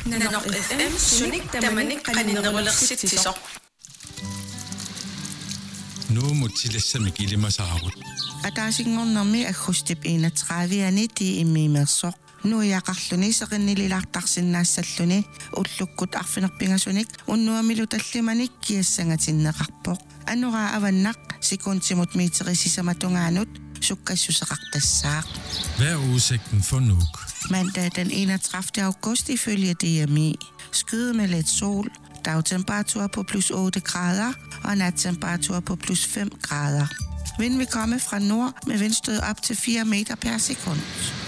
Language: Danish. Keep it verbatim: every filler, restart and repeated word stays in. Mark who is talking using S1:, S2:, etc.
S1: Nanok F M sunik tamanik qaninnerulersitisor.
S2: Nu mutilassamik ilimasaagut.
S3: Ataasinngornermi agustip enogtredive ti immiimersoq. Nu yaqarluni seqinnililaartarsinnaassalluni ullukkut arfinerpingasunik unnuamilu tallimanik kiassangatinneqarpoq. Anuraa avannaq sekuntimut meterisisamatugaanut sukkassuseqartassaaq.
S2: Hvad er udsigten for Nuuk?
S3: Mandag den enogtredivte august ifølge D M I. Skyde med lidt sol, dagtemperatur på plus otte grader og nattemperatur på plus fem grader. Vind vil komme fra nord med vindstød op til fire meter per sekund.